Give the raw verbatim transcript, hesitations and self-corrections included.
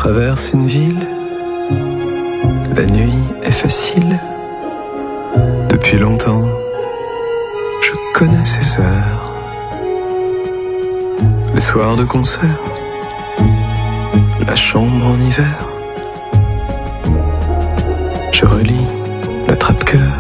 traverse une ville, la nuit est facile. Depuis longtemps, je connais ces heures. Les soirs de concert, la chambre en hiver. Je relis l'attrape-cœur.